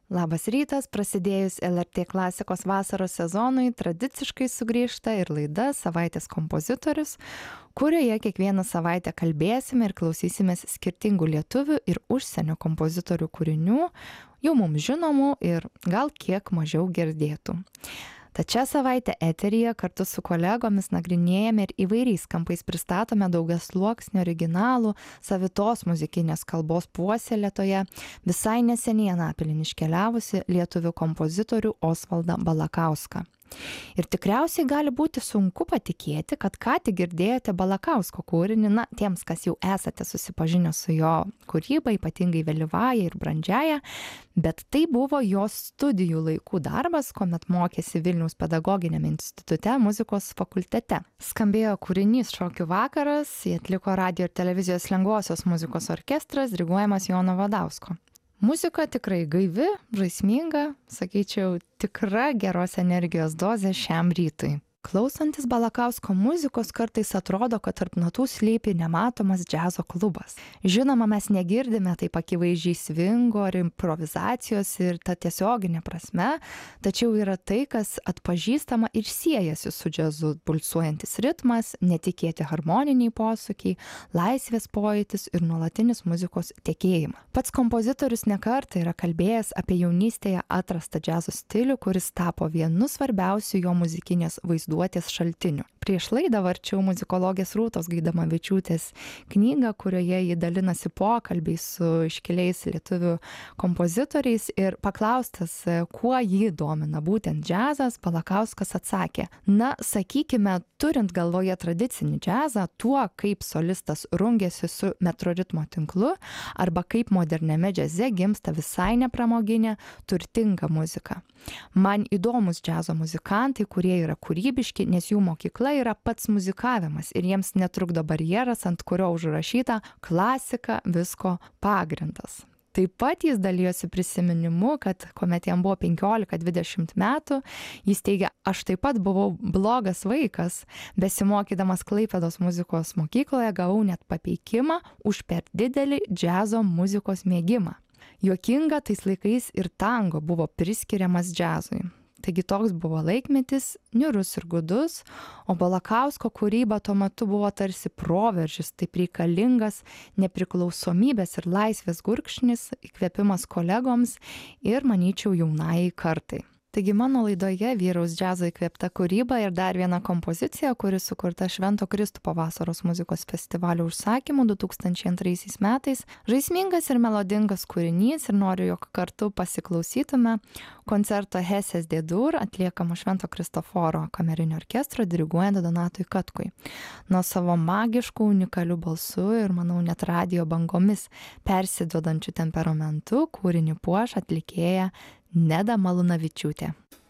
Labas rytas, prasidėjus LRT klasikos vasaros sezonui tradiciškai sugrįžta ir laida Savaitės kompozitorius, kurioje kiekvieną savaitę kalbėsime ir klausysimės skirtingų lietuvių ir užsienio kompozitorių kūrinių, jau mums žinomų ir gal kiek mažiau girdėtų. Tad šią savaitę eteryje kartu su kolegomis nagrinėjame ir įvairiais kampais pristatome daugiasluoksnį originalų savitos muzikinės kalbos puoselėtoją, visai neseniai Anapilin iškeliavusi lietuvių kompozitorių Osvaldą Balakauską. Ir tikriausiai gali būti sunku patikėti, kad ką tik girdėjote Balakausko kūrinį, tiems, kas jau esate susipažinę su jo kūryba, ypatingai vėlyvąja ir brandžiaja, bet tai buvo jo studijų laikų darbas, kuomet mokėsi Vilniaus pedagoginiame institute muzikos fakultete. Skambėjo kūrinys Šokių vakaras, jį atliko radio ir televizijos lengvosios muzikos orkestras, diriguojamas Jono Vadausko. Muzika tikrai gaivi, žaisminga, sakyčiau, tikra geros energijos dozė šiam rytui. Klausantis Balakausko muzikos kartais atrodo, kad tarp natų slypi nematomas džiazo klubas. Žinoma, mes negirdime taip akivaizdžiai svingo ar improvizacijos ir ta tiesioginė prasme, tačiau yra tai, kas atpažįstama ir siejasi su džiazu: pulsuojantis ritmas, netikėti harmoniniai posūkiai, laisvės pojūtis ir nuolatinis muzikos tekėjimas. Pats kompozitorius nekartą yra kalbėjęs apie jaunystėje atrastą džiazo stilių, kuris tapo vienu svarbiausių jo muzikinės vaizduotės šaltinių. Prieš laidą varčiau muzikologės Rūtos Gaidamavičiūtės knygą, kurioje ji dalinasi pokalbiais su iškiliais lietuvių kompozitoriais, ir paklaustas, kuo jį domina būtent džiazas, Balakauskas atsakė: sakykime, turint galvoje tradicinį džiazą, tuo, kaip solistas rungiasi su metroritmo tinklu, arba kaip moderniame džiaze gimsta visai nepramoginė, turtinga muzika. Man įdomus džiazo muzikantai, kurie yra kūrybiški, nes jų mokykla yra pats muzikavimas ir jiems netrukdo barjeras, ant kurio užrašyta klasika visko pagrindas. Taip pat jis dalijosi prisiminimu, kad kuomet jam buvo 15-20 metų, jis teigia: aš taip pat buvau blogas vaikas, besimokydamas Klaipėdos muzikos mokykloje gavau net papeikimą už per didelį džiazo muzikos mėgimą. Juokinga, tais laikais ir tango buvo priskiriamas džiazui. Taigi toks buvo laikmetis, niūrus ir gudus, o Balakausko kūryba tuo metu buvo tarsi proveržis, taip reikalingas nepriklausomybės ir laisvės gurkšnis, įkvėpimas kolegoms ir, manyčiau, jaunajai kartai. Taigi mano laidoje vyraus džiazo įkvėpta kūryba ir dar viena kompozicija, kuri sukurta Švento Kristupo vasaros muzikos festivalio užsakymu 2002 metais. Žaismingas ir melodingas kūrinys, ir noriu, jog kartu pasiklausytume koncerto Hesės D-dur atliekamo Švento Kristoforo kamerinio orkestro diriguojant Donatui Katkui. Nuo savo magiškų, unikalių balsų ir, manau, net radijo bangomis persiduodančių temperamentų kūrinį puoš atlikėja Neda Malūnavičiūtė.